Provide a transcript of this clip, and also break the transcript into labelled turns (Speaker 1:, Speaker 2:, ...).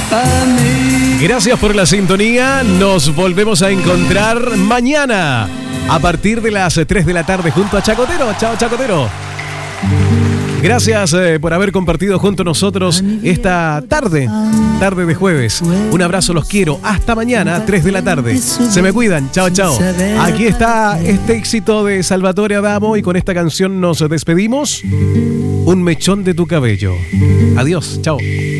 Speaker 1: Gracias por la sintonía. Nos volvemos a encontrar mañana a partir de las 3 de la tarde junto a Chacotero. Chao, Chacotero. Gracias por haber compartido junto a nosotros esta tarde de jueves. Un abrazo, los quiero. Hasta mañana, 3 de la tarde. Se me cuidan. Chao, chao. Aquí está este éxito de Salvatore Adamo y con esta canción nos despedimos. Un mechón de tu cabello. Adiós. Chao.